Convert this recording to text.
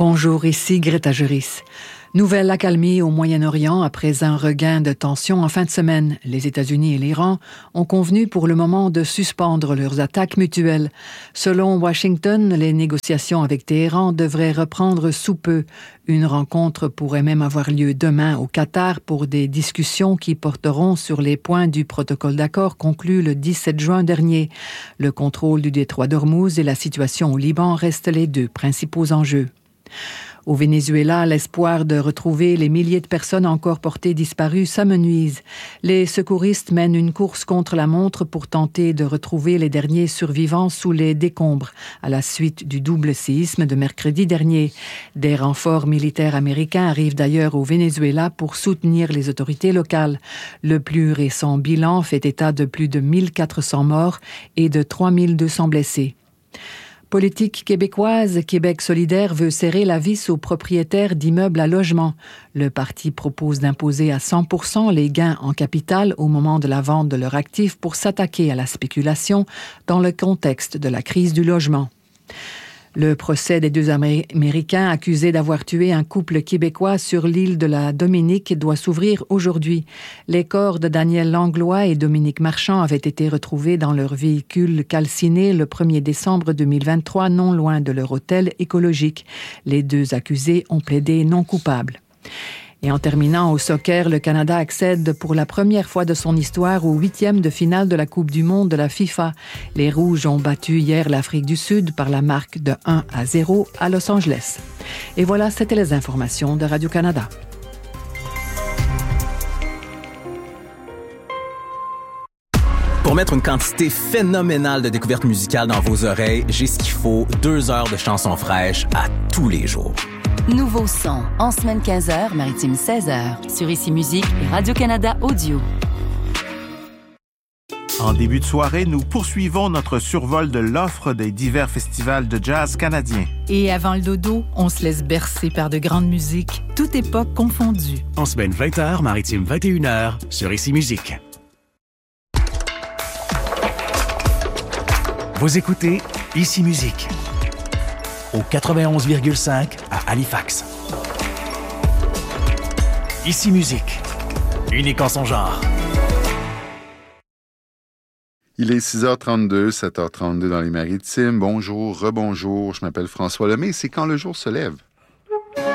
Bonjour, ici Greta Juris. Nouvelle accalmie au Moyen-Orient après un regain de tension en fin de semaine. Les États-Unis et l'Iran ont convenu pour le moment de suspendre leurs attaques mutuelles. Selon Washington, les négociations avec Téhéran devraient reprendre sous peu. Une rencontre pourrait même avoir lieu demain au Qatar pour des discussions qui porteront sur les points du protocole d'accord conclu le 17 juin dernier. Le contrôle du détroit d'Ormuz et la situation au Liban restent les deux principaux enjeux. Au Venezuela, l'espoir de retrouver les milliers de personnes encore portées disparues s'amenuise. Les secouristes mènent une course contre la montre pour tenter de retrouver les derniers survivants sous les décombres, à la suite du double séisme de mercredi dernier. Des renforts militaires américains arrivent d'ailleurs au Venezuela pour soutenir les autorités locales. Le plus récent bilan fait état de plus de 1400 morts et de 3200 blessés. Politique québécoise, Québec solidaire veut serrer la vis aux propriétaires d'immeubles à logement. Le parti propose d'imposer à 100% les gains en capital au moment de la vente de leurs actifs pour s'attaquer à la spéculation dans le contexte de la crise du logement. Le procès des deux Américains accusés d'avoir tué un couple québécois sur l'île de la Dominique doit s'ouvrir aujourd'hui. Les corps de Daniel Langlois et Dominique Marchand avaient été retrouvés dans leur véhicule calciné le 1er décembre 2023, non loin de leur hôtel écologique. Les deux accusés ont plaidé non coupables. Et en terminant au soccer, le Canada accède pour la première fois de son histoire au 8e de finale de la Coupe du monde de la FIFA. Les Rouges ont battu hier l'Afrique du Sud par la marque de 1-0 à Los Angeles. Et voilà, c'était les informations de Radio-Canada. Pour mettre une quantité phénoménale de découvertes musicales dans vos oreilles, j'ai ce qu'il faut, 2 heures de chansons fraîches à tous les jours. Nouveau son, en semaine 15h, maritime 16h, sur Ici Musique et Radio-Canada Audio. En début de soirée, nous poursuivons notre survol de l'offre des divers festivals de jazz canadiens. Et avant le dodo, on se laisse bercer par de grandes musiques, toute époque confondue. En semaine 20h, maritime 21h, sur Ici Musique. Vous écoutez Ici Musique au 91,5 à Halifax. Ici Musique, unique en son genre. Il est 6h32, 7h32 dans les Maritimes. Bonjour, rebonjour, je m'appelle François Lemay. C'est quand le jour se lève.